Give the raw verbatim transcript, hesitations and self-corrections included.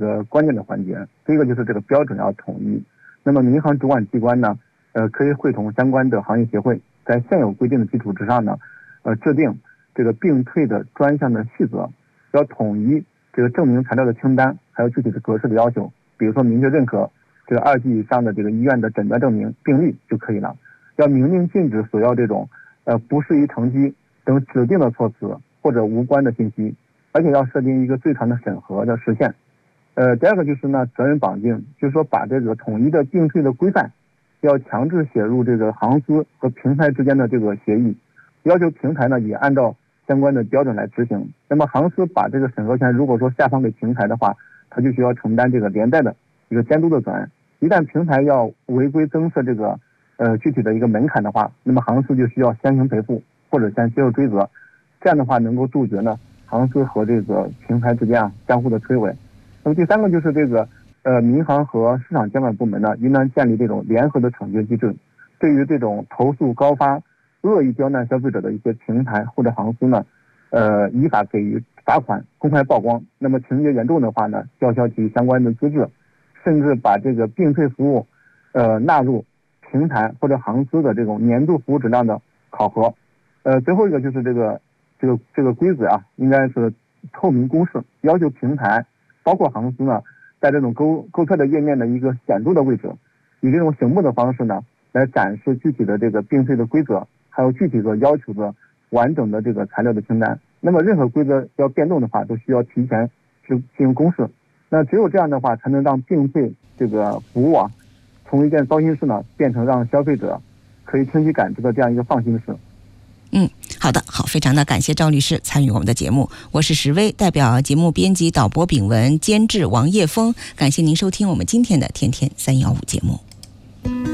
个关键的环节。第一个就是这个标准要统一。那么民航主管机关呢，呃，可以会同相关的行业协会，在现有规定的基础之上呢，呃，制定这个并退的专项的细则，要统一这个证明材料的清单，还有具体的格式的要求。比如说明确认可这个二级以上的这个医院的诊断证明病历就可以了。要明令禁止索要这种呃不适宜乘机等指定的措辞或者无关的信息，而且要设定一个最长的审核的时限。呃，第二个就是呢，责任绑定，就是说把这个统一的并退的规范，要强制写入这个航司和平台之间的这个协议，要求平台呢也按照相关的标准来执行。那么航司把这个审核权如果说下放给平台的话，他就需要承担这个连带的一个监督的责任。一旦平台要违规增设这个呃具体的一个门槛的话，那么航司就需要先行赔付或者先接受追责。这样的话能够杜绝呢航司和这个平台之间啊相互的摧毁。那么第三个就是这个呃民航和市场监管部门呢，应当建立这种联合的惩戒机制，对于这种投诉高发、恶意刁难消费者的一些平台或者航司呢，呃依法给予罚款、公开曝光。那么情节严重的话呢，吊销其相关的资质，甚至把这个并退服务呃纳入平台或者航司的这种年度服务质量的考核。呃，最后一个就是这个这个这个规则啊，应该是透明公示，要求平台包括航司呢，在这种购购票的页面的一个显著的位置，以这种醒目的方式呢，来展示具体的这个并退的规则，还有具体的要求的完整的这个材料的清单。那么任何规则要变动的话，都需要提前去进行公示。那只有这样的话，才能让并退这个服务啊，从一件糟心事呢，变成让消费者可以清晰感知的这样一个放心事。 嗯，好的，好，非常的感谢赵律师参与我们的节目，我是石薇，代表节目编辑导播炳文，监制王叶峰，感谢您收听我们今天的天天三一二五节目。